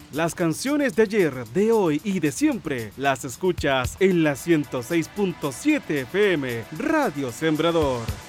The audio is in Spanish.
Las canciones de ayer, de hoy y de siempre las escuchas en la 106.7 FM Radio Sembrador.